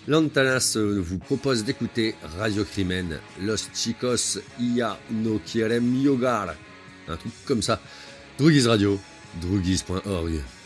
Lantanas vous propose d'écouter Radio Crimen, Los Chicos Ya No Quieren Yogar, un truc comme ça. Drugis Radio, drugis.org.